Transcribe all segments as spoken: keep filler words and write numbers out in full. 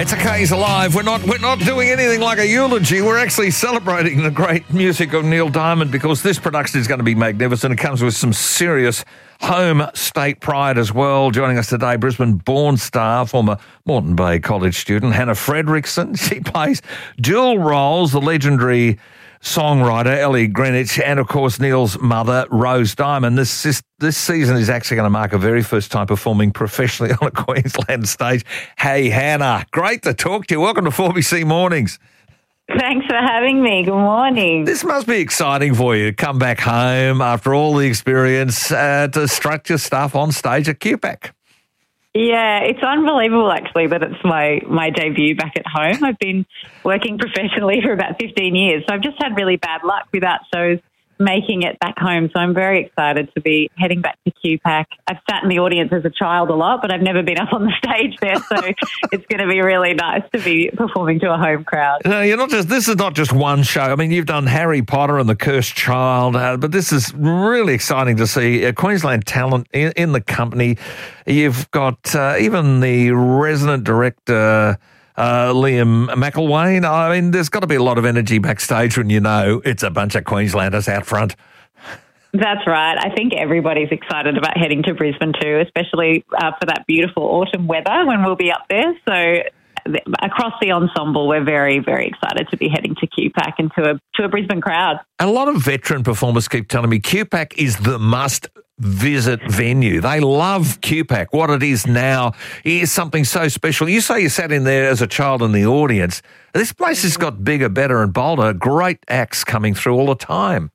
It's Okays Alive. We're not we're not doing anything like a eulogy. We're actually celebrating the great music of Neil Diamond, because this production is going to be magnificent. It comes with some serious home state pride as well. Joining us today, Brisbane-born star, former Moreton Bay College student, Hannah Fredrickson. She plays dual roles, the legendary songwriter Ellie Greenwich, and of course Neil's mother, Rose Diamond. This this, this season is actually going to mark her very first time performing professionally on a Queensland stage. Hey Hannah, great to talk to you. Welcome to four B C Mornings. Thanks for having me. Good morning. This must be exciting for you to come back home after all the experience uh, to strut your stuff on stage at Q PAC. Yeah, it's unbelievable actually that it's my, my debut back at home. I've been working professionally for about fifteen years, so I've just had really bad luck without shows making it back home. So I'm very excited to be heading back to Q PAC. I've sat in the audience as a child a lot, but I've never been up on the stage there, so it's going to be really nice to be performing to a home crowd. No, you're not just. This is not just one show. I mean, you've done Harry Potter and the Cursed Child, uh, but this is really exciting to see uh, Queensland talent in, in the company. You've got uh, even the resident director, Uh, Liam McElwain. I mean, there's got to be a lot of energy backstage when you know it's a bunch of Queenslanders out front. That's right. I think everybody's excited about heading to Brisbane too, especially uh, for that beautiful autumn weather when we'll be up there. So th- across the ensemble, we're very, very excited to be heading to Q PAC and to a, to a Brisbane crowd. A lot of veteran performers keep telling me Q PAC is the must visit venue. They love Q PAC. What it is now is something so special. You say you sat in there as a child in the audience. This place has got bigger, better and bolder. Great acts coming through all the time.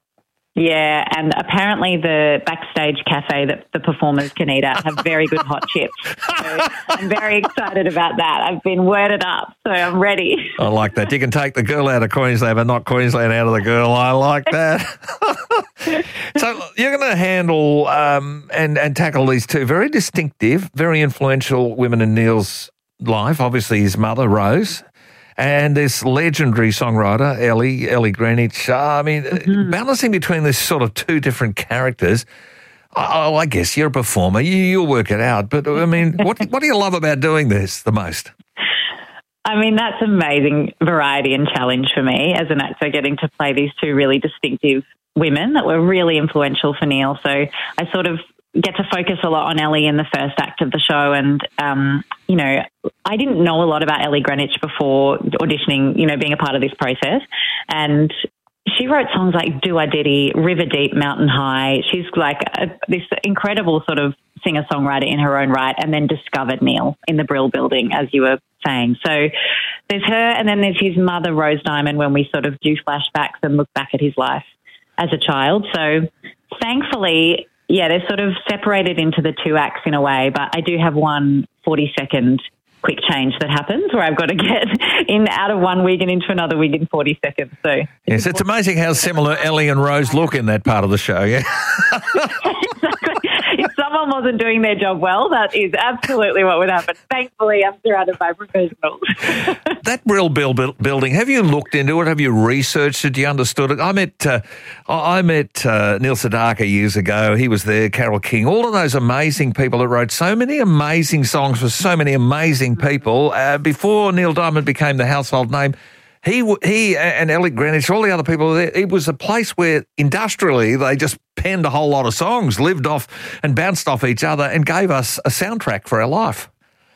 Yeah, and apparently the backstage cafe that the performers can eat at have very good hot chips. So I'm very excited about that. I've been worded up, so I'm ready. I like that. You can take the girl out of Queensland, but not Queensland out of the girl. I like that. So you're going to handle um, and, and tackle these two very distinctive, very influential women in Neil's life. Obviously his mother, Rose, and this legendary songwriter, Ellie, Ellie Greenwich. Uh, I mean, mm-hmm. balancing between this sort of two different characters, oh, I guess you're a performer. You, you'll work it out. But, I mean, what what do you love about doing this the most? I mean, that's amazing variety and challenge for me as an actor, getting to play these two really distinctive women that were really influential for Neil. So I sort of get to focus a lot on Ellie in the first act of the show. And, um, you know, I didn't know a lot about Ellie Greenwich before auditioning, you know, being a part of this process. And she wrote songs like Do I Diddy, River Deep, Mountain High. She's like a, this incredible sort of singer-songwriter in her own right, and then discovered Neil in the Brill Building, as you were saying. So there's her, and then there's his mother, Rose Diamond, when we sort of do flashbacks and look back at his life as a child. So thankfully, yeah, they're sort of separated into the two acts in a way, but I do have one forty-second quick change that happens where I've got to get in out of one wig and into another wig in forty seconds. So yes, it's amazing how similar Ellie and Rose look in that part of the show, yeah? Exactly. If someone wasn't doing their job well, that is absolutely what would happen. Thankfully, I'm surrounded by professionals. That Brill Building, have you looked into it? Have you researched it? You understood it? I met uh, I met uh, Neil Sedaka years ago. He was there, Carole King, all of those amazing people that wrote so many amazing songs for so many amazing people. Uh, before Neil Diamond became the household name, He he and Ellie Greenwich, all the other people there, it was a place where industrially they just penned a whole lot of songs, lived off and bounced off each other and gave us a soundtrack for our life.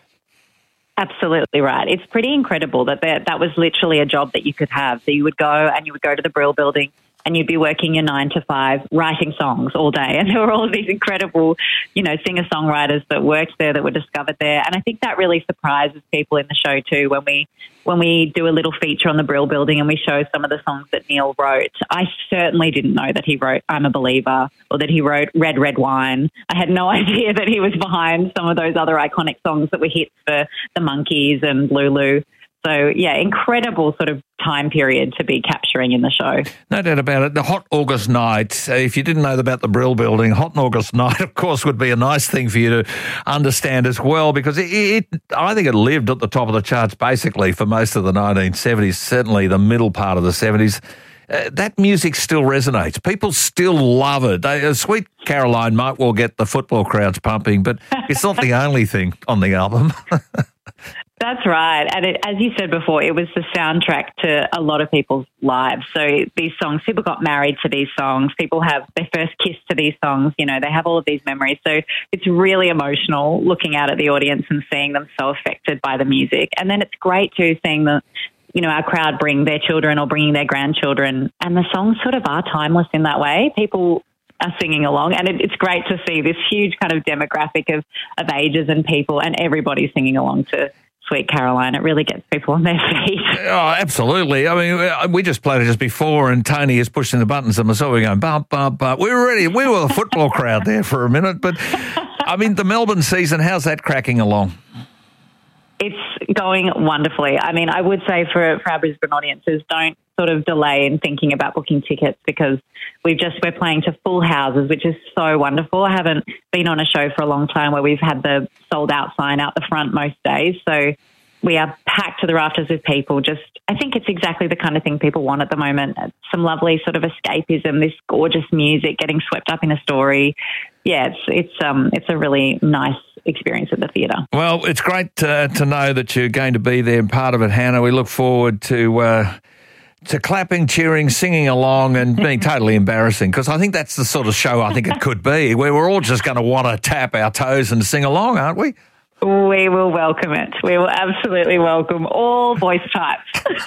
Absolutely right. It's pretty incredible that that, that was literally a job that you could have. So you would go and you would go to the Brill Building and you'd be working your nine to five writing songs all day. And there were all of these incredible, you know, singer-songwriters that worked there, that were discovered there. And I think that really surprises people in the show too, when we when we do a little feature on the Brill Building and we show some of the songs that Neil wrote. I certainly didn't know that he wrote I'm a Believer or that he wrote Red, Red Wine. I had no idea that he was behind some of those other iconic songs that were hits for the Monkees and Lulu. So, yeah, incredible sort of time period to be capturing in the show. No doubt about it. The hot August night, if you didn't know about the Brill Building, hot August night, of course, would be a nice thing for you to understand as well, because it, it, I think it lived at the top of the charts basically for most of the nineteen seventies, certainly the middle part of the seventies. Uh, that music still resonates. People still love it. They, uh, Sweet Caroline might well get the football crowds pumping, but it's not the only thing on the album. That's right. And it, as you said before, it was the soundtrack to a lot of people's lives. So these songs, people got married to these songs. People have their first kiss to these songs. You know, they have all of these memories. So it's really emotional looking out at the audience and seeing them so affected by the music. And then it's great too seeing the, you know, our crowd bring their children or bringing their grandchildren. And the songs sort of are timeless in that way. People are singing along, and it, it's great to see this huge kind of demographic of, of ages and people, and everybody singing along to Sweet Caroline. It really gets people on their feet. Oh, absolutely. I mean, we just played it just before, and Tony is pushing the buttons, and myself, we're going, bump, bump, bump. We were ready. We were the football crowd there for a minute. But, I mean, the Melbourne season, how's that cracking along? It's going wonderfully. I mean, I would say for, for our Brisbane audiences, don't sort of delay in thinking about booking tickets, because we've just, we're playing to full houses, which is so wonderful. I haven't been on a show for a long time where we've had the sold out sign out the front most days. So we are packed to the rafters with people. Just, I think it's exactly the kind of thing people want at the moment. Some lovely sort of escapism, this gorgeous music, getting swept up in a story. Yeah, it's, it's, um, it's a really nice experience at the theatre. Well, it's great uh, to know that you're going to be there and part of it, Hannah. We look forward to uh, to clapping, cheering, singing along and being totally embarrassing, because I think that's the sort of show I think it could be, where we're all just going to want to tap our toes and sing along, aren't we? We will welcome it. We will absolutely welcome all voice types.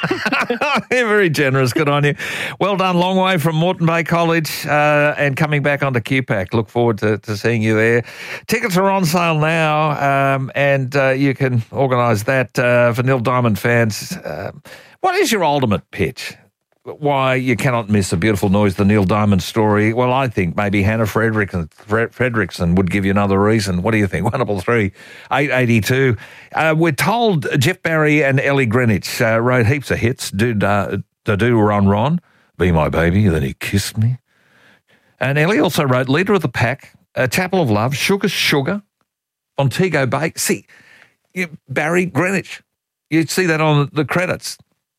You're very generous. Good on you. Well done. Long way from Moreton Bay College uh, and coming back onto Q PAC. Look forward to, to seeing you there. Tickets are on sale now, um, and uh, you can organise that uh, for Neil Diamond fans. Uh, what is your ultimate pitch? Why you cannot miss a beautiful noise, the Neil Diamond story? Well, I think maybe Hannah Fredrickson, Fredrickson would give you another reason. What do you think? one double three, eight eighty-two. Uh, we're told Jeff Barry and Ellie Greenwich uh, wrote heaps of hits. Do, da, da, do, Ron, Ron, Be My Baby, Then He Kissed Me. And Ellie also wrote Leader of the Pack, uh, Chapel of Love, Sugar, Sugar, Montego Bay. See, you, Barry Greenwich. You'd see that on the credits.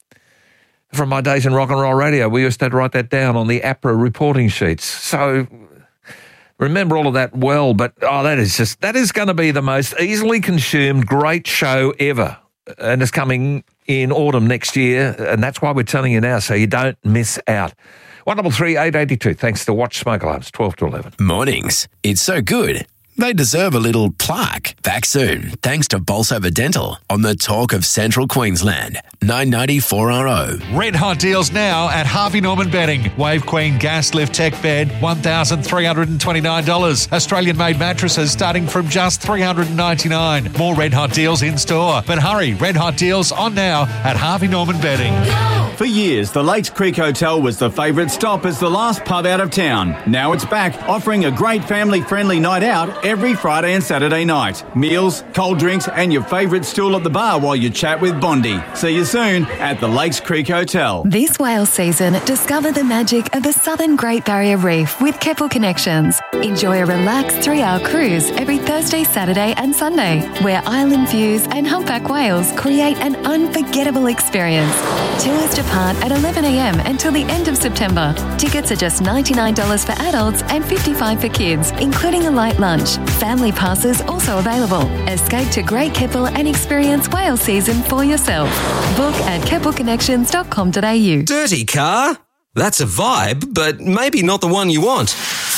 From my days in rock and roll radio, we used to have to write that down on the APRA reporting sheets. So remember all of that well, but oh, that is just, that is going to be the most easily consumed great show ever. And it's coming in autumn next year, and that's why we're telling you now, so you don't miss out. one double three, eight eighty-two. Thanks to Watch Smoke Alarms, twelve to eleven. Mornings. It's so good. They deserve a little plaque. Back soon, thanks to Bolsover Dental on the Talk of Central Queensland. nine ninety four R O. Red hot deals now at Harvey Norman Bedding. Wave Queen Gas Lift Tech Bed, one thousand three hundred twenty-nine dollars. Australian-made mattresses starting from just three hundred ninety-nine dollars. More red hot deals in store. But hurry, red hot deals on now at Harvey Norman Bedding. For years, the Lakes Creek Hotel was the favourite stop as the last pub out of town. Now it's back, offering a great family-friendly night out every Friday and Saturday night. Meals, cold drinks and your favourite stool at the bar while you chat with Bondi. See you soon at the Lakes Creek Hotel. This whale season, discover the magic of the Southern Great Barrier Reef with Keppel Connections. Enjoy a relaxed three-hour cruise every Thursday, Saturday and Sunday, where island views and humpback whales create an unforgettable experience. Tours depart at eleven a.m. until the end of September. Tickets are just ninety-nine dollars for adults and fifty-five dollars for kids, including a light lunch. Family passes also available. Escape to Great Keppel and experience whale season for yourself. Book at keppel connections dot com dot a u. Dirty car? That's a vibe, but maybe not the one you want.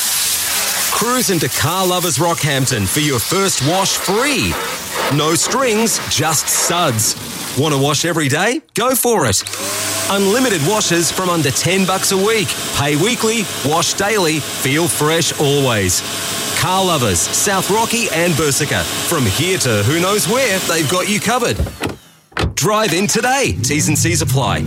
Cruise into Car Lovers Rockhampton for your first wash free. No strings, just suds. Want to wash every day? Go for it. Unlimited washes from under ten bucks a week. Pay weekly, wash daily, feel fresh always. Car Lovers, South Rocky and Bursica. From here to who knows where, they've got you covered. Drive in today. T's and C's apply.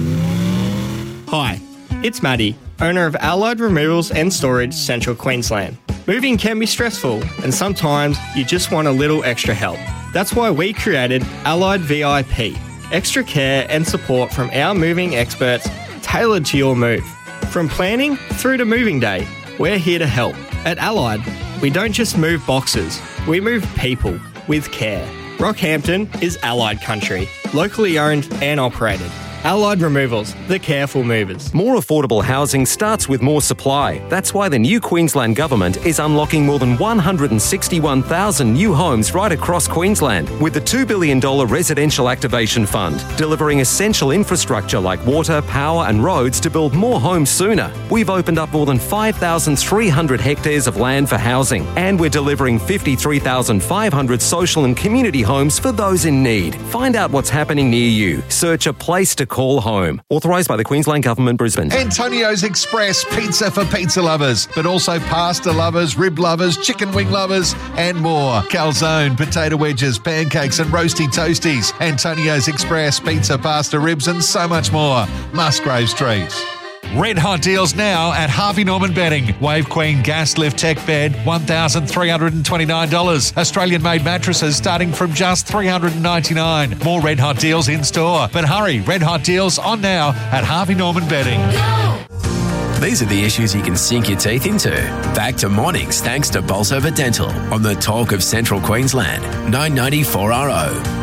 Hi, it's Maddie, owner of Allied Removals and Storage, Central Queensland. Moving can be stressful, and sometimes you just want a little extra help. That's why we created Allied V I P. Extra care and support from our moving experts tailored to your move. From planning through to moving day, we're here to help. At Allied, we don't just move boxes, we move people with care. Rockhampton is Allied country, locally owned and operated. Allied Removals, the careful movers. More affordable housing starts with more supply. That's why the new Queensland Government is unlocking more than one hundred sixty-one thousand new homes right across Queensland with the two billion dollars Residential Activation Fund, delivering essential infrastructure like water, power and roads to build more homes sooner. We've opened up more than five thousand three hundred hectares of land for housing, and we're delivering fifty-three thousand five hundred social and community homes for those in need. Find out what's happening near you. Search a place to call home. Authorised by the Queensland Government, Brisbane. Antonio's Express pizza for pizza lovers, but also pasta lovers, rib lovers, chicken wing lovers, and more. Calzone, potato wedges, pancakes, and roasty toasties. Antonio's Express pizza, pasta, ribs, and so much more. Musgrave Street. Red hot deals now at Harvey Norman Bedding. Wave Queen Gas Lift Tech Bed, one thousand three hundred twenty-nine dollars. Australian-made mattresses starting from just three hundred ninety-nine dollars. More red hot deals in store. But hurry, red hot deals on now at Harvey Norman Bedding. These are the issues you can sink your teeth into. Back to mornings thanks to Bolsover Dental on the Talk of Central Queensland, nine ninety-four R O.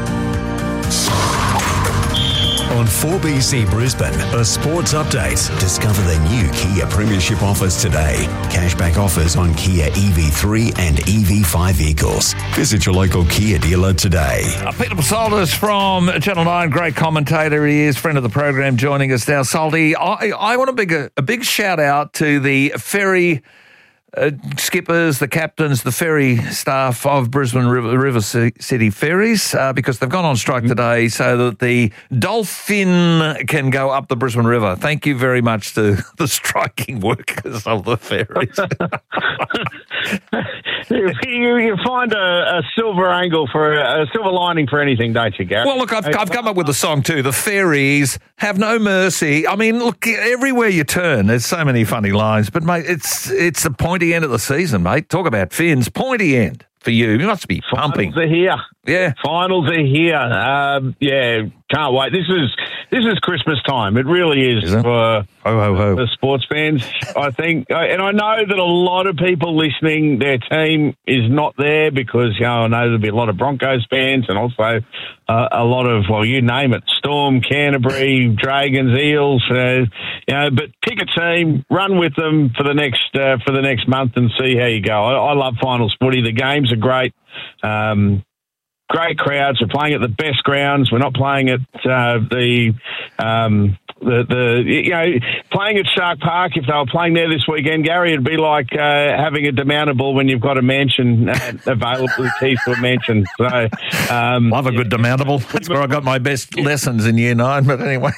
On four B C Brisbane, a sports update. Discover the new Kia Premiership offers today. Cashback offers on Kia E V three and E V five vehicles. Visit your local Kia dealer today. Uh, Peter Pasoldis from Channel nine, great commentator he is, friend of the program, joining us now. Soldy, I, I want to big a, a big shout out to the ferry Uh, skippers, the captains, the ferry staff of Brisbane River, River City Ferries, uh, because they've gone on strike today so that the Dolphin can go up the Brisbane River. Thank you very much to the striking workers of the ferries. you, you find a, a silver angle for a silver lining for anything, don't you, Gareth? Well, look, I've, I've come up with a song too. The ferries have no mercy. I mean, look, everywhere you turn, there's so many funny lines. But mate, it's it's the pointy end of the season, mate. Talk about fins, pointy end for you. You must be pumping. Finals are here. Yeah, finals are here. Um, yeah, can't wait. This is this is Christmas time. It really is, is it? for ho, ho, ho. the sports fans. I think, and I know that a lot of people listening, their team is not there because you know I know there'll be a lot of Broncos fans and also uh, a lot of well, you name it, Storm, Canterbury, Dragons, Eels. Uh, you know, but pick a team, run with them for the next uh, for the next month and see how you go. I, I love finals footy. The games are great. Um, Great crowds. We're playing at the best grounds. We're not playing at uh, the, um, the the you know playing at Shark Park. If they were playing there this weekend, Gary, it'd be like uh, having a demountable when you've got a mansion uh, available, keys to a mansion. So um, love a good demountable. That's where I got my best lessons in year nine. But anyway,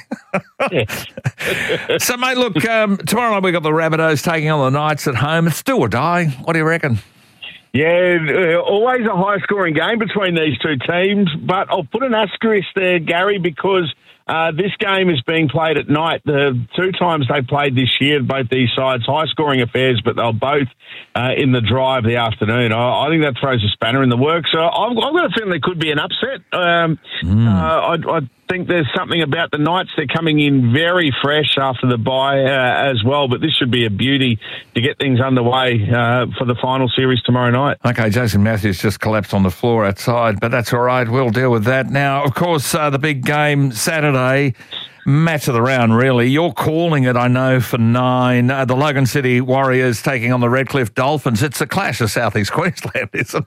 so mate, look, um, tomorrow night we got the Rabbitohs taking on the Knights at home. It's do or die. What do you reckon? Yeah, uh, always a high-scoring game between these two teams, but I'll put an asterisk there, Gary, because uh, this game is being played at night. The two times they played this year, both these sides, high-scoring affairs, but they're both uh, in the drive the afternoon. I, I think that throws a spanner in the works. So I've, I've got a feeling there could be an upset. Um, mm. uh, I, I think there's something about the Knights. They're coming in very fresh after the bye uh, as well, but this should be a beauty to get things underway uh, for the final series tomorrow night. Okay, Jason Matthews just collapsed on the floor outside, but that's all right. We'll deal with that. Now, of course, uh, the big game Saturday, match of the round, really. You're calling it, I know, for nine. Uh, the Logan City Warriors taking on the Redcliffe Dolphins. It's a clash of Southeast Queensland, isn't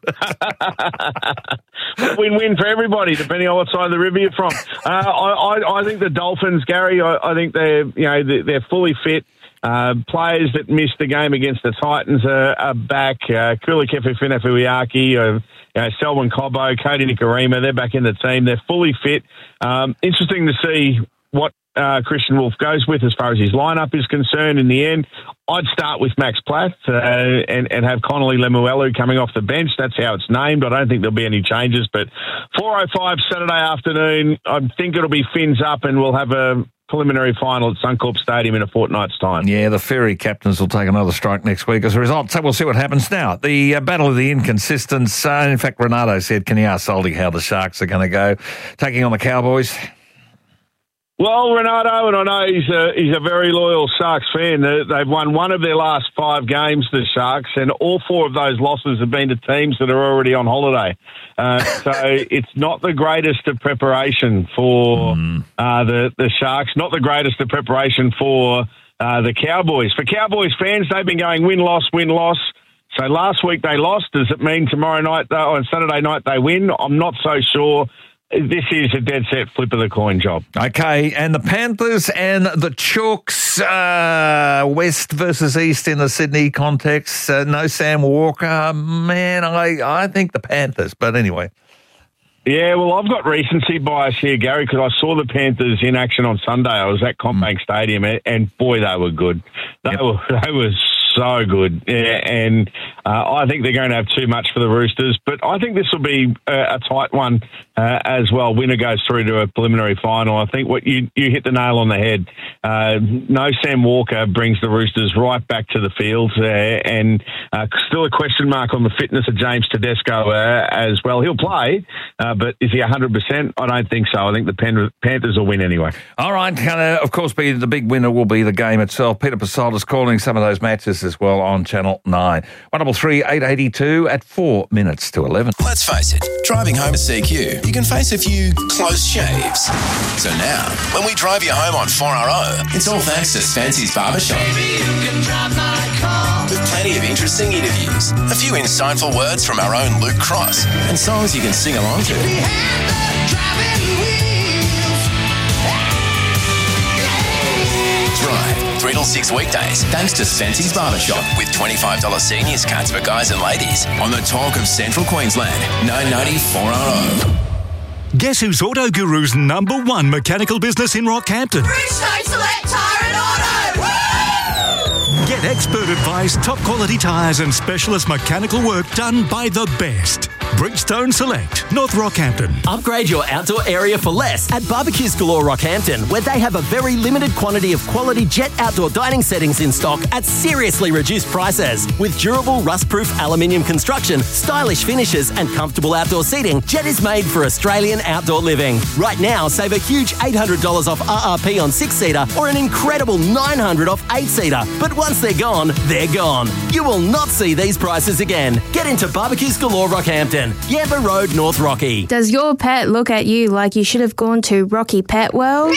it? Win-win for everybody, depending on what side of the river you're from. Uh, I, I, I think the Dolphins, Gary, I, I think they're, you know, they're, they're fully fit. Uh, players that missed the game against the Titans are, are back. Uh, Kulekefu Finafuiaki, uh, you know, Selwyn Cobbo, Cody Nikorima, they're back in the team. They're fully fit. Um, interesting to see what uh, Christian Wolf goes with as far as his lineup is concerned. In the end, I'd start with Max Platt uh, and, and have Connolly Lemuelu coming off the bench. That's how it's named. I don't think there'll be any changes. But four oh five Saturday afternoon, I think it'll be fins up and we'll have a preliminary final at Suncorp Stadium in a fortnight's time. Yeah, the ferry captains will take another strike next week as a result. So we'll see what happens now. The uh, battle of the inconsistents. Uh, in fact, Renato said, can you ask Soldy how the Sharks are going to go taking on the Cowboys? Well, Renato, and I know he's a, he's a very loyal Sharks fan. They- They've won one of their last five games, the Sharks, and all four of those losses have been to teams that are already on holiday. Uh, so it's not the greatest of preparation for Mm. uh, the, the Sharks, not the greatest of preparation for uh, the Cowboys. For Cowboys fans, they've been going win-loss, win-loss. So last week they lost. Does it mean tomorrow night, though, on Saturday night, they win? I'm not so sure. This is a dead set flip of the coin job. Okay, and the Panthers and the Chooks, uh, West versus East in the Sydney context. Uh, no Sam Walker. Man, I, I think the Panthers, but anyway. Yeah, well, I've got recency bias here, Gary, because I saw the Panthers in action on Sunday. I was at Combank mm. Stadium, and boy, they were good. They yep. were they were so good, yeah, and uh, I think they're going to have too much for the Roosters, but I think this will be a, a tight one uh, as well. Winner goes through to a preliminary final. I think what you you hit the nail on the head. Uh, no Sam Walker brings the Roosters right back to the field, uh, and uh, still a question mark on the fitness of James Tedesco uh, as well. He'll play, uh, but is he one hundred percent? I don't think so. I think the Pan- Panthers will win anyway. All right, uh, of course, be the big winner will be the game itself. Peter Pasolda's calling some of those matches as well on Channel nine. one double three eight eight two at four minutes to eleven. Let's face it, driving home at C Q, you can face a few close shaves. So now, when we drive you home on four R O, it's all thanks to Spency's Barbershop. Baby, you can drive my car. With plenty of interesting interviews, a few insightful words from our own Luke Cross, and songs you can sing along to. We have the driving wheels. Drive three till six weekdays, thanks to Spency's Barbershop, with twenty-five dollars seniors cuts for guys and ladies on the Talk of Central Queensland, nine ninety four R O. Guess who's Auto Guru's number one mechanical business in Rockhampton? Bridgestone Select Tyre and Auto! Woo! Get expert advice, top quality tyres and specialist mechanical work done by the best. Bridgestone Select, North Rockhampton. Upgrade your outdoor area for less at Barbecues Galore Rockhampton, where they have a very limited quantity of quality Jet outdoor dining settings in stock at seriously reduced prices. With durable, rust-proof aluminium construction, stylish finishes and comfortable outdoor seating, Jet is made for Australian outdoor living. Right now, save a huge eight hundred dollars off R R P on six-seater or an incredible nine hundred dollars off eight-seater. But once they're gone, they're gone. You will not see these prices again. Get into Barbecues Galore Rockhampton, Yamba Road, North Rocky. Does your pet look at you like you should have gone to Rocky Pet World?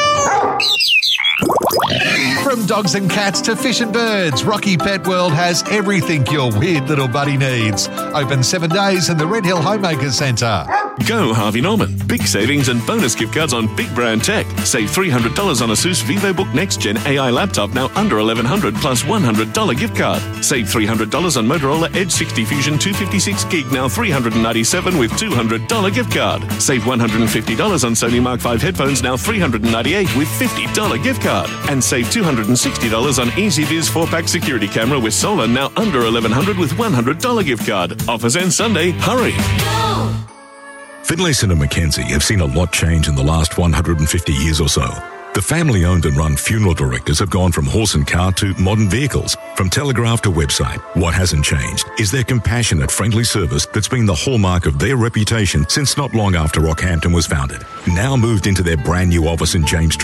From dogs and cats to fish and birds, Rocky Pet World has everything your weird little buddy needs. Open seven days in the Red Hill Homemakers Centre. Go Harvey Norman. Big savings and bonus gift cards on big brand tech. Save three hundred dollars on ASUS VivoBook Next Gen A I laptop, now under eleven hundred dollars plus one hundred dollars gift card. Save three hundred dollars on Motorola Edge sixty Fusion two fifty-six gig, now three hundred ninety-seven dollars with two hundred dollars gift card. Save one hundred fifty dollars on Sony Mark five headphones, now three hundred ninety-eight dollars with fifty dollars gift card. And save two hundred sixty dollars on EasyViz four pack security camera with solar, now under eleven hundred dollars with one hundred dollars gift card. Offers end Sunday. Hurry. Go! Finlayson and Mackenzie have seen a lot change in the last one hundred fifty years or so. The family-owned and run funeral directors have gone from horse and cart to modern vehicles, from telegraph to website. What hasn't changed is their compassionate, friendly service that's been the hallmark of their reputation since not long after Rockhampton was founded. Now moved into their brand new office in James Street.